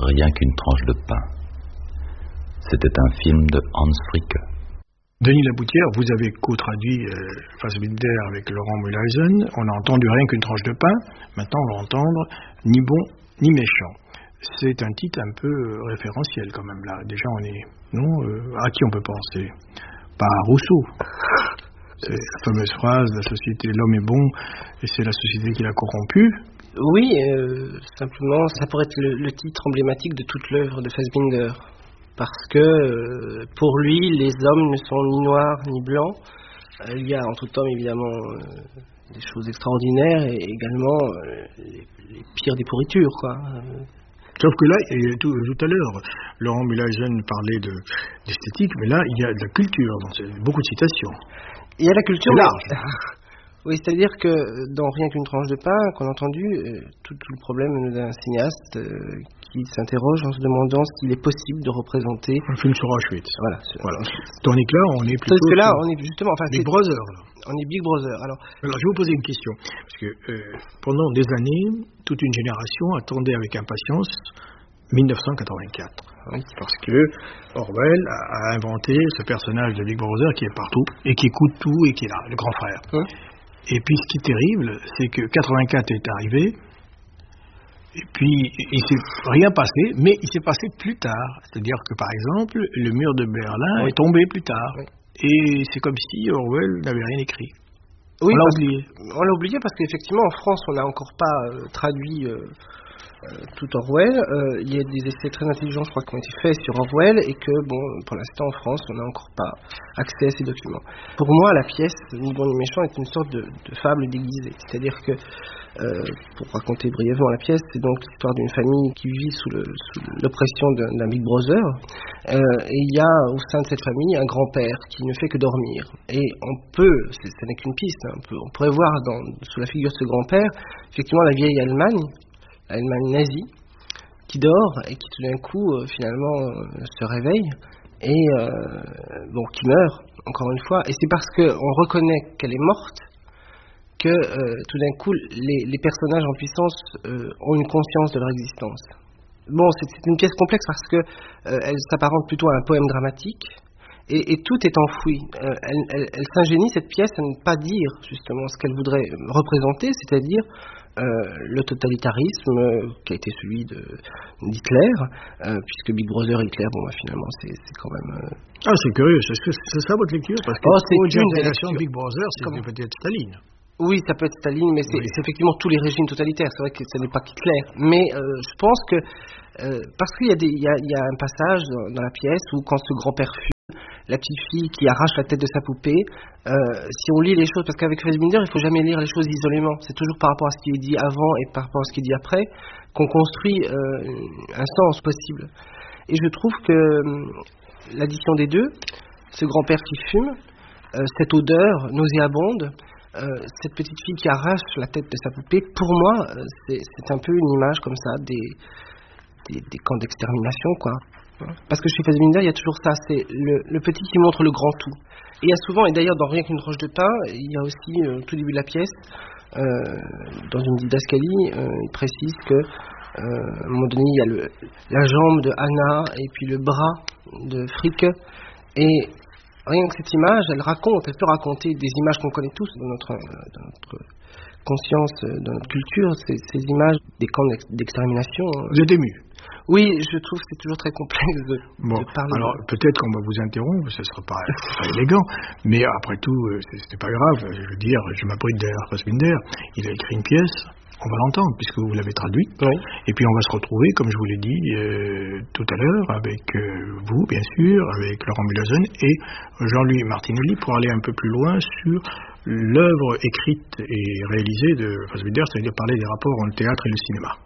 Rien qu'une tranche de pain. C'était un film de Hans Fricke. Denis Laboutière, vous avez co-traduit Fassbinder avec Laurent Mühlhausen. On a entendu Rien qu'une tranche de pain. Maintenant, on va entendre Ni bon ni méchant. C'est un titre un peu référentiel quand même là. Déjà, on est... Non, à qui on peut penser? Pas à Rousseau. C'est la fameuse phrase, la société, l'homme est bon et c'est la société qui l'a corrompu. Oui, simplement, ça pourrait être le titre emblématique de toute l'œuvre de Fassbinder. Parce que pour lui, les hommes ne sont ni noirs ni blancs. Il y a en tout homme évidemment des choses extraordinaires et également les pires des pourritures, quoi. Sauf que là, tout à l'heure, Laurent Mühlhausen parlait d'esthétique, mais là, il y a de la culture, donc beaucoup de citations. Il y a la culture large. Oui, c'est-à-dire que dans Rien qu'une tranche de pain, qu'on a entendu, tout le problème d'un cinéaste qui s'interroge en se demandant s'il est possible de représenter... Un film sur Auschwitz. Voilà. Tandis que là, on est plutôt... Parce que là, on est justement... Big Brother, là. On est Big Brother. Alors, je vais vous poser une question. Parce que pendant des années, toute une génération attendait avec impatience 1984. Oui. Parce que Orwell a inventé ce personnage de Big Brother qui est partout et qui écoute tout et qui est là, le grand frère. Et puis ce qui est terrible, c'est que 84 est arrivé, et puis il ne s'est rien passé, mais il s'est passé plus tard. C'est-à-dire que par exemple, le mur de Berlin est tombé plus tard. Oui. Et c'est comme si Orwell n'avait rien écrit. Oui, on l'a oublié. On l'a oublié parce qu'effectivement en France, on n'a encore pas traduit tout Orwell. Il y a des essais très intelligents, je crois, qui ont été faits sur Orwell et que, bon, pour l'instant en France, on n'a encore pas accès à ces documents. Pour moi, la pièce Ni bon ni méchant est une sorte de fable déguisée. C'est-à-dire que, pour raconter brièvement la pièce, c'est donc l'histoire d'une famille qui vit sous l'oppression d'un Big Brother. Et il y a au sein de cette famille un grand-père qui ne fait que dormir. Et on peut, ce n'est qu'une piste, hein, on pourrait voir sous la figure de ce grand-père, effectivement, la vieille Allemagne nazie, qui dort et qui tout d'un coup finalement se réveille et qui meurt encore une fois. Et c'est parce qu'on reconnaît qu'elle est morte que tout d'un coup les personnages en puissance ont une conscience de leur existence. Bon, c'est une pièce complexe parce que elle s'apparente plutôt à un poème dramatique et tout est enfoui. Elle s'ingénie, cette pièce, à ne pas dire justement ce qu'elle voudrait représenter, c'est-à-dire le totalitarisme qui a été celui d'Hitler, puisque Big Brother et Hitler, finalement, c'est quand même... Ah, c'est curieux, c'est ça votre lecture? Parce que c'est une relation Big Brother, c'est peut-être Staline. Oui, ça peut être Staline, mais c'est effectivement tous les régimes totalitaires. C'est vrai que ce n'est pas Hitler. Mais je pense que... parce qu'il y a un passage dans la pièce où quand ce grand-père fume, la petite fille qui arrache la tête de sa poupée, si on lit les choses, parce qu'avec Fassbinder, il ne faut jamais lire les choses isolément, c'est toujours par rapport à ce qui est dit avant et par rapport à ce qui est dit après qu'on construit un sens possible. Et je trouve que l'addition des deux, ce grand-père qui fume, cette odeur nauséabonde, cette petite fille qui arrache la tête de sa poupée, pour moi, c'est un peu une image comme ça des camps d'extermination, quoi. Parce que chez Fassbinder, il y a toujours ça, c'est le petit qui montre le grand tout. Et il y a souvent, et d'ailleurs dans Rien qu'une tranche de pain, il y a aussi, au tout début de la pièce, dans une didascalie, il précise que à un moment donné, il y a la jambe de Anna et puis le bras de Fricke. Et rien que cette image, elle peut raconter des images qu'on connaît tous dans notre conscience, dans notre culture, ces images des camps d'extermination. Vous êtes ému? Oui, je trouve que c'est toujours très complexe de parler. Alors peut-être qu'on va vous interrompre, ce ne sera pas élégant, mais après tout, c'est pas grave. Je veux dire, je m'abrite derrière Fassbinder, il a écrit une pièce, on va l'entendre puisque vous l'avez traduite, oui. Et puis on va se retrouver, comme je vous l'ai dit tout à l'heure, avec vous, bien sûr, avec Laurent Mühlhausen et Jean-Louis Martinelli pour aller un peu plus loin sur l'œuvre écrite et réalisée de Fassbinder, c'est-à-dire parler des rapports entre le théâtre et le cinéma.